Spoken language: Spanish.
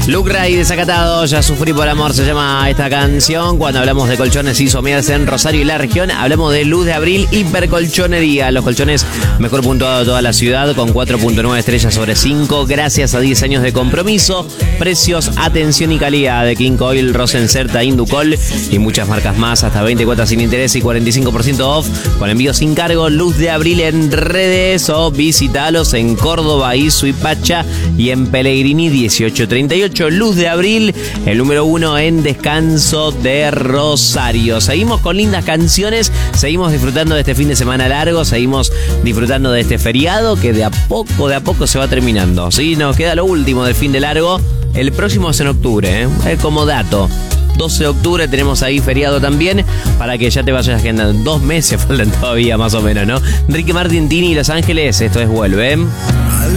Luke Ray Desacatado, Ya sufrí por amor, se llama esta canción. Cuando hablamos de colchones y somiers en Rosario y la región, hablamos de Luz de Abril Hipercolchonería. Los colchones mejor puntuados de toda la ciudad, con 4.9 estrellas sobre 5, gracias a 10 años de compromiso. Precios, atención y calidad de King Coil, Rosencerta, Inducol y muchas marcas más. Hasta 20 cuotas sin interés y 45% off con envío sin cargo. Luz de Abril en redes o visitalos en Córdoba y Suipacha y en Pellegrini 1838. Luz de Abril, el número 1 en descanso de Rosario. Seguimos con lindas canciones, seguimos disfrutando de este fin de semana largo, seguimos disfrutando de este feriado que de a poco se va terminando. ¿Sí? Nos queda lo último del fin de largo. El próximo es en octubre, como dato. 12 de octubre tenemos ahí feriado también, para que ya te vayas agendando. 2 meses faltan todavía más o menos, ¿no? Ricky Martin, Tini y Los Ángeles, esto es Vuelve.